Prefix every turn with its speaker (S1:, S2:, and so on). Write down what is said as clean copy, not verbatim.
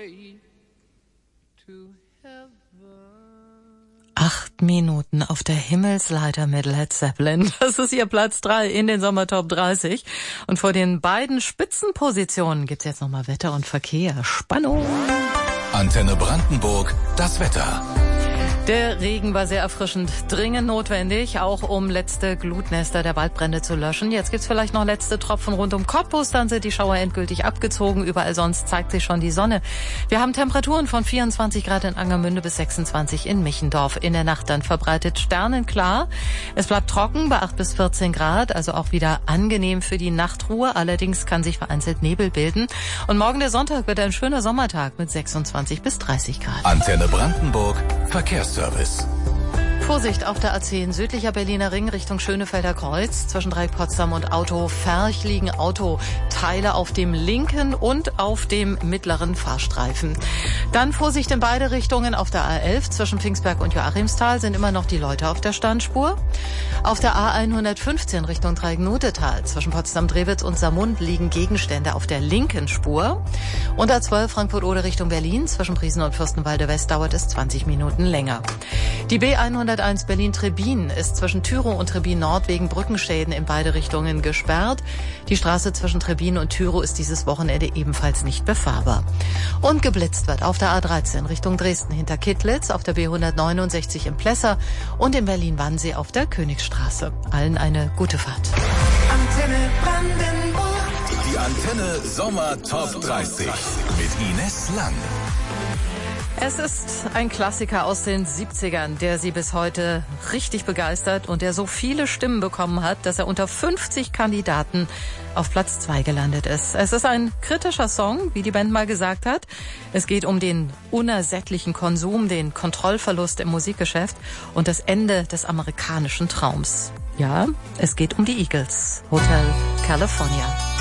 S1: 8 Minuten auf der Himmelsleiter mit Led Zeppelin. Das ist ihr Platz 3 in den Sommertop 30. Und vor den beiden Spitzenpositionen gibt's jetzt nochmal Wetter und Verkehr. Spannung!
S2: Antenne Brandenburg, das Wetter.
S1: Der Regen war sehr erfrischend, dringend notwendig, auch um letzte Glutnester der Waldbrände zu löschen. Jetzt gibt's vielleicht noch letzte Tropfen rund um Cottbus, dann sind die Schauer endgültig abgezogen. Überall sonst zeigt sich schon die Sonne. Wir haben Temperaturen von 24 Grad in Angermünde bis 26 in Michendorf. In der Nacht dann verbreitet sternenklar. Es bleibt trocken bei 8 bis 14 Grad, also auch wieder angenehm für die Nachtruhe. Allerdings kann sich vereinzelt Nebel bilden. Und morgen der Sonntag wird ein schöner Sommertag mit 26 bis 30 Grad.
S2: Antenne Brandenburg, Verkehrsservice.
S1: Vorsicht auf der A10, südlicher Berliner Ring Richtung Schönefelder Kreuz. Zwischen Dreieck Potsdam und Autoferch liegen Autoteile auf dem linken und auf dem mittleren Fahrstreifen. Dann Vorsicht in beide Richtungen auf der A11. Zwischen Pfingstberg und Joachimsthal sind immer noch die Leute auf der Standspur. Auf der A115 Richtung Dreieck-Nutetal. Zwischen Potsdam-Drewitz und Saarmund liegen Gegenstände auf der linken Spur. Und A12 Frankfurt-Oder Richtung Berlin. Zwischen Priesen und Fürstenwalde West dauert es 20 Minuten länger. Die B101 Berlin-Trebin ist zwischen Tyrow und Trebin Nord wegen Brückenschäden in beide Richtungen gesperrt. Die Straße zwischen Trebin und Tyrow ist dieses Wochenende ebenfalls nicht befahrbar. Und geblitzt wird auf der A13 Richtung Dresden hinter Kittlitz, auf der B169 in Plesser und in Berlin-Wannsee auf der Königstraße. Allen eine gute Fahrt.
S2: Antenne Brandenburg. Die Antenne Sommer Top 30 mit Ines Lang.
S1: Es ist ein Klassiker aus den 70ern, der Sie bis heute richtig begeistert und der so viele Stimmen bekommen hat, dass er unter 50 Kandidaten auf Platz 2 gelandet ist. Es ist ein kritischer Song, wie die Band mal gesagt hat. Es geht um den unersättlichen Konsum, den Kontrollverlust im Musikgeschäft und das Ende des amerikanischen Traums. Ja, es geht um die Eagles, Hotel California.